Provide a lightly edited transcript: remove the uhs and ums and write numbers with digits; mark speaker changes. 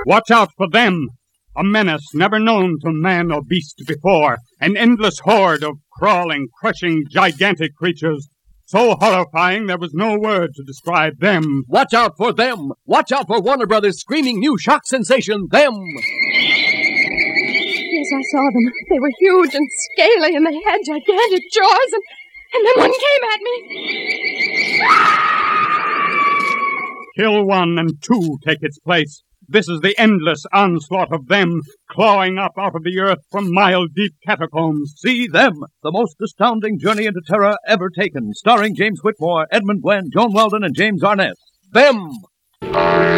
Speaker 1: Watch out for them! A menace never known to man or beast before. An endless horde of crawling, crushing, gigantic creatures. So horrifying there was no word to describe them.
Speaker 2: Watch out for them! Watch out for Warner Brothers' screaming new shock sensation, Them!
Speaker 3: Yes, I saw them. They were huge and scaly, and they had gigantic jaws, and then one came at me.
Speaker 1: Kill one and two take its place. This is the endless onslaught of them, clawing up out of the earth from mile-deep catacombs.
Speaker 2: See Them, the most astounding journey into terror ever taken, starring James Whitmore, Edmund Gwenn, Joan Weldon, and James Arness. Them!